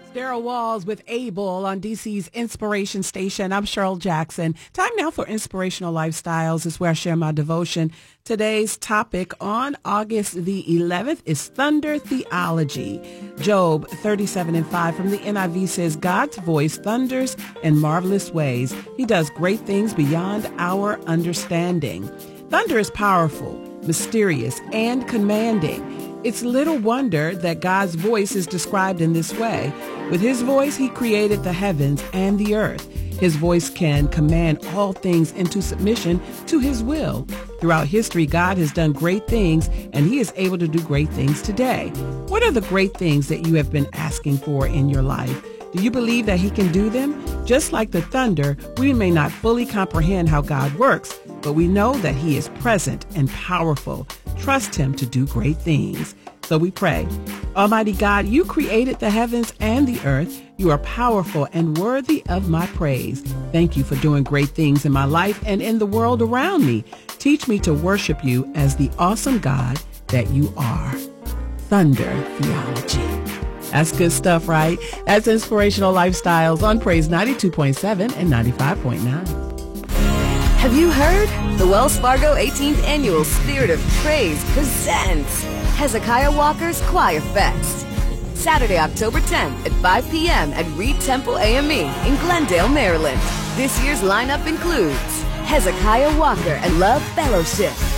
Daryl Walls with Abel on DC's Inspiration Station. I'm Cheryl Jackson. Time now for Inspirational Lifestyles is where I share my devotion. Today's topic on August the 11th is Thunder Theology. Job 37:5 from the NIV says, God's voice thunders in marvelous ways. He does great things beyond our understanding. Thunder is powerful, mysterious, and commanding. It's little wonder that God's voice is described in this way. With his voice, he created the heavens and the earth. His voice can command all things into submission to his will. Throughout history, God has done great things, and he is able to do great things today. What are the great things that you have been asking for in your life? Do you believe that he can do them? Just like the thunder, we may not fully comprehend how God works, but we know that he is present and powerful. Trust him to do great things. So we pray. Almighty God, you created the heavens and the earth. You are powerful and worthy of my praise. Thank you for doing great things in my life and in the world around me. Teach me to worship you as the awesome God that you are. Thunder Theology. That's good stuff, right? That's Inspirational Lifestyles on Praise 92.7 and 95.9. Have you heard? The Wells Fargo 18th Annual Spirit of Praise presents Hezekiah Walker's Choir Fest. Saturday, October 10th at 5 p.m. at Reed Temple AME in Glendale, Maryland. This year's lineup includes Hezekiah Walker and Love Fellowship,